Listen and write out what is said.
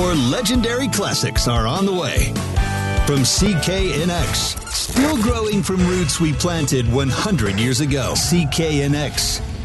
More legendary classics are on the way. From CKNX, still growing from roots we planted 100 years ago. CKNX,